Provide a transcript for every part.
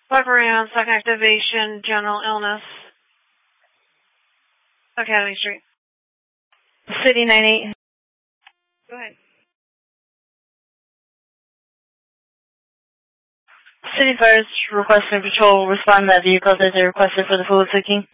Buckaroo, second activation, general illness. Academy Street. City 98. Go ahead. City Fire is requesting patrol. Respond to that vehicle that they requested for the fluid seeking.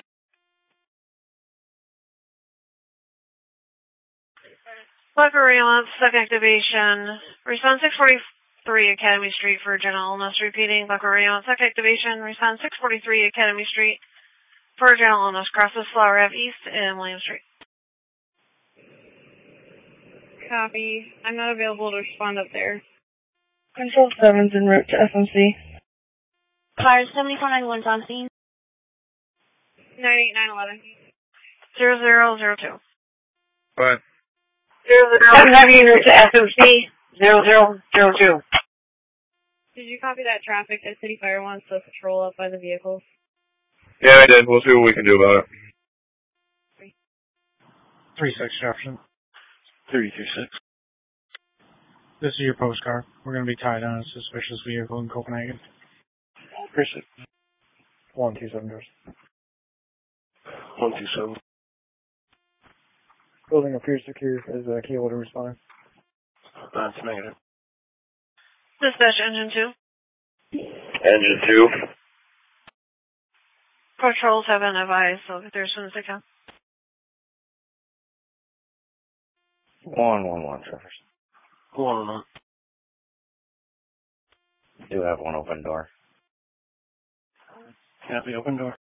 Buckaroo, second activation. Respond 643 Academy Street for general illness. Repeating, Buckaroo, second activation. Respond 643 Academy Street for general illness. Crosses Flower Ave East and William Street. Copy. I'm not available to respond up there. Control 7's en route to FMC. Car 7491 on scene. 98911. 0002. What? 7 heavy en route to FMC. 0002. Did you copy that traffic that City Fire wants to patrol up by the vehicles? Yeah, I did. We'll see what we can do about it. 3-6 Jefferson. 336. This is your postcard. We're going to be tied on a suspicious vehicle in Copenhagen. Appreciate it. 127 doors. 127. Building appears secure as Kilo to respond. That's negative. Dispatch engine 2. Engine 2. Patrols have been advised, so get there as soon as they can. 111 Jefferson. 111. Do have one open door. Copy, open door.